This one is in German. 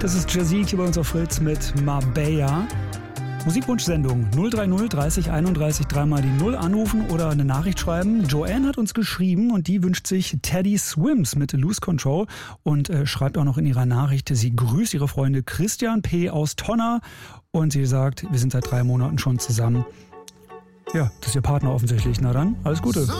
Das ist Jazik hier bei uns auf Fritz mit Marbella. Musikwunschsendung 030 30 31 dreimal die 0 anrufen oder eine Nachricht schreiben. Joanne hat uns geschrieben und die wünscht sich Teddy Swims mit Lose Control und schreibt auch noch in ihrer Nachricht, sie grüßt ihre Freunde Christian P. aus Tonner und sie sagt, wir sind seit 3 Monaten schon zusammen. Ja, das ist ihr Partner offensichtlich. Na dann, alles Gute.